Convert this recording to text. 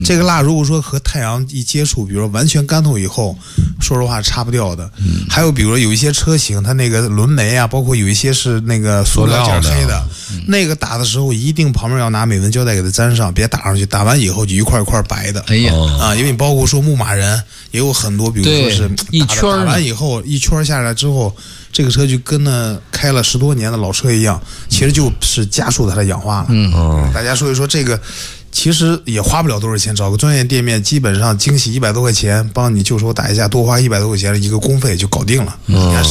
这个蜡如果说和太阳一接触，比如说完全干透以后，说实话擦不掉的。还有比如说有一些车型，它那个轮眉啊，包括有一些是那个塑料件黑的，那个打的时候一定旁边要拿美纹胶带给它粘上，别打上去，打完以后就一块一块白的。 哎呀啊，因为你包括说牧马人也有很多，比如说是一圈打完以后一圈下来之后，这个车就跟那开了10多年的老车一样，其实就是加速它的氧化了。大家说一说这个。其实也花不了多少钱，找个专业店面，基本上精洗100多块钱，帮你旧手打一下，多花100多块钱的一个工费就搞定了。你看。